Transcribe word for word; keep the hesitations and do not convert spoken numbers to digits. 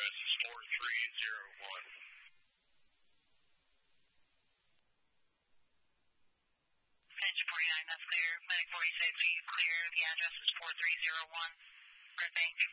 address is four three zero one. Engine forty-nine, that's clear. Medic forty-six, are you clear? The address is four three zero one. Good, thank you.